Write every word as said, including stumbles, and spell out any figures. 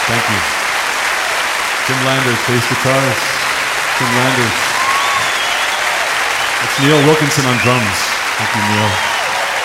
Thank you. Tim Landers, bass guitars. Tim Landers. That's Neil Wilkinson on drums. Thank you, Neil.